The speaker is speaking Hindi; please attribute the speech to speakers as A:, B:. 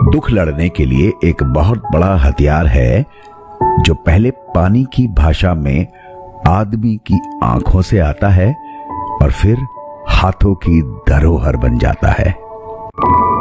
A: दुख लड़ने के लिए एक बहुत बड़ा हथियार है, जो पहले पानी की भाषा में आदमी की आंखों से आता है और फिर हाथों की धरोहर बन जाता है।